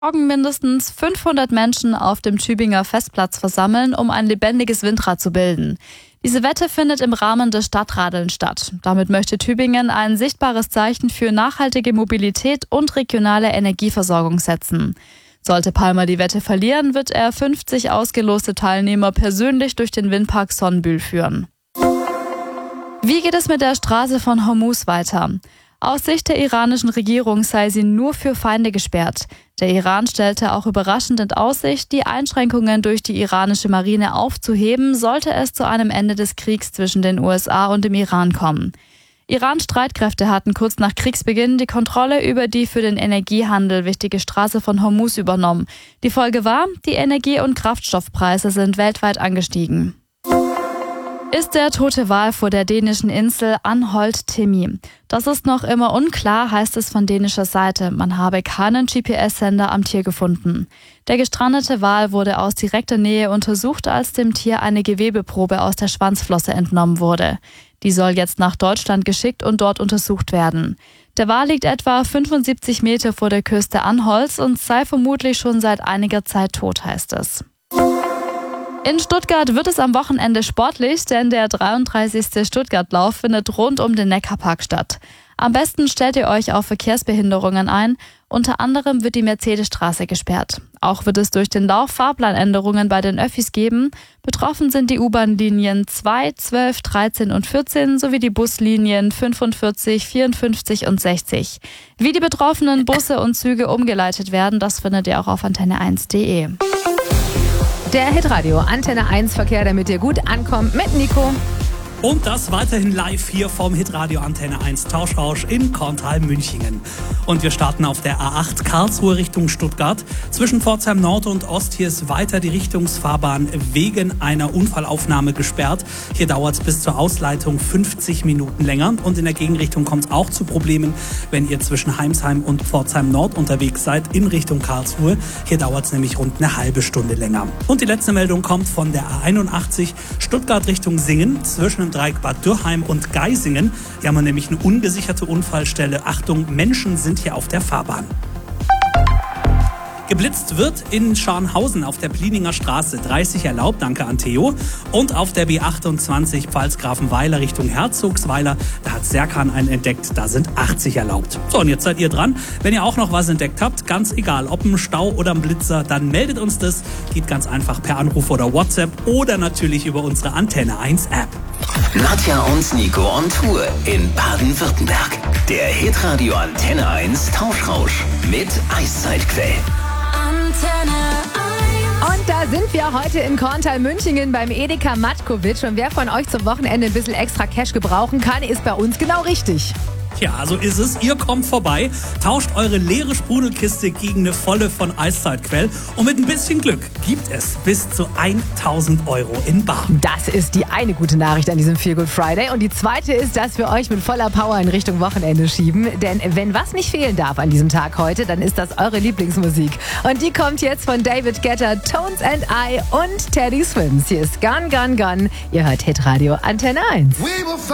Morgen mindestens 500 Menschen auf dem Tübinger Festplatz versammeln, um ein lebendiges Windrad zu bilden. Diese Wette findet im Rahmen des Stadtradeln statt. Damit möchte Tübingen ein sichtbares Zeichen für nachhaltige Mobilität und regionale Energieversorgung setzen. Sollte Palmer die Wette verlieren, wird er 50 ausgeloste Teilnehmer persönlich durch den Windpark Sonnenbühl führen. Wie geht es mit der Straße von Hormuz weiter? Aus Sicht der iranischen Regierung sei sie nur für Feinde gesperrt. Der Iran stellte auch überraschend in Aussicht, die Einschränkungen durch die iranische Marine aufzuheben, sollte es zu einem Ende des Kriegs zwischen den USA und dem Iran kommen. Iran-Streitkräfte hatten kurz nach Kriegsbeginn die Kontrolle über die für den Energiehandel wichtige Straße von Hormuz übernommen. Die Folge war, die Energie- und Kraftstoffpreise sind weltweit angestiegen. Ist der tote Wal vor der dänischen Insel Anholt Temi? Das ist noch immer unklar, heißt es von dänischer Seite. Man habe keinen GPS-Sender am Tier gefunden. Der gestrandete Wal wurde aus direkter Nähe untersucht, als dem Tier eine Gewebeprobe aus der Schwanzflosse entnommen wurde. Die soll jetzt nach Deutschland geschickt und dort untersucht werden. Der Wal liegt etwa 75 Meter vor der Küste Anholts und sei vermutlich schon seit einiger Zeit tot, heißt es. In Stuttgart wird es am Wochenende sportlich, denn der 33. Stuttgart-Lauf findet rund um den Neckarpark statt. Am besten stellt ihr euch auf Verkehrsbehinderungen ein. Unter anderem wird die Mercedesstraße gesperrt. Auch wird es durch den Lauf Fahrplanänderungen bei den Öffis geben. Betroffen sind die U-Bahn-Linien 2, 12, 13 und 14 sowie die Buslinien 45, 54 und 60. Wie die betroffenen Busse und Züge umgeleitet werden, das findet ihr auch auf antenne1.de. Der Hitradio Antenne 1 Verkehr, damit ihr gut ankommt mit Nico. Und das weiterhin live hier vom Hitradio Antenne 1 Tauschrausch in Korntal-Münchingen. Und wir starten auf der A8 Karlsruhe Richtung Stuttgart. Zwischen Pforzheim Nord und Ost hier ist weiter die Richtungsfahrbahn wegen einer Unfallaufnahme gesperrt. Hier dauert es bis zur Ausleitung 50 Minuten länger. Und in der Gegenrichtung kommt es auch zu Problemen, wenn ihr zwischen Heimsheim und Pforzheim Nord unterwegs seid in Richtung Karlsruhe. Hier dauert es nämlich rund eine halbe Stunde länger. Und die letzte Meldung kommt von der A81 Stuttgart Richtung Singen zwischen dem Dreieck Bad Dürrheim und Geisingen. Hier haben wir nämlich eine ungesicherte Unfallstelle. Achtung, Menschen sind hier auf der Fahrbahn. Geblitzt wird in Scharnhausen auf der Plininger Straße 30 erlaubt, danke an Theo. Und auf der B28 Pfalzgrafenweiler Richtung Herzogsweiler, da hat Serkan einen entdeckt, da sind 80 erlaubt. So, und jetzt seid ihr dran. Wenn ihr auch noch was entdeckt habt, ganz egal, ob ein Stau oder ein Blitzer, dann meldet uns das. Geht ganz einfach per Anruf oder WhatsApp oder natürlich über unsere Antenne 1 App. Nadja und Nico on Tour in Baden-Württemberg. Der Hitradio Antenne 1 Tauschrausch mit Eiszeitquell. Und da sind wir heute in Korntal-Münchingen beim Edeka Matkovic. Und wer von euch zum Wochenende ein bisschen extra Cash gebrauchen kann, ist bei uns genau richtig. Ja, so ist es. Ihr kommt vorbei, tauscht eure leere Sprudelkiste gegen eine volle von Eiszeitquell und mit ein bisschen Glück gibt es bis zu 1.000 Euro in bar. Das ist die eine gute Nachricht an diesem Feel Good Friday. Und die zweite ist, dass wir euch mit voller Power in Richtung Wochenende schieben. Denn wenn was nicht fehlen darf an diesem Tag heute, dann ist das eure Lieblingsmusik. Und die kommt jetzt von David Guetta, Tones and I und Teddy Swims. Hier ist Gone, Gone, Gone. Ihr hört Hitradio Antenne 1.